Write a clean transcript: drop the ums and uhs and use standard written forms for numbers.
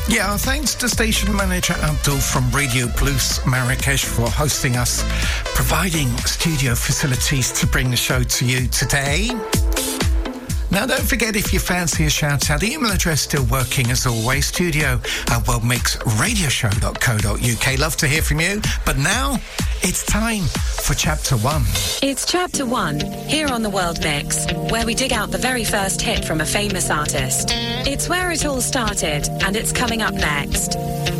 Yeah, thanks to station manager Abdul from Radio Plus Marrakesh for hosting us, providing studio facilities to bring the show to you today. Now, don't forget, if you fancy a shout-out, the email address still working as always, studio@worldmixradioshow.co.uk. Love to hear from you. But now, it's time for Chapter 1. It's Chapter 1, here on The World Mix, where we dig out the very first hit from a famous artist. It's where it all started, and it's coming up next.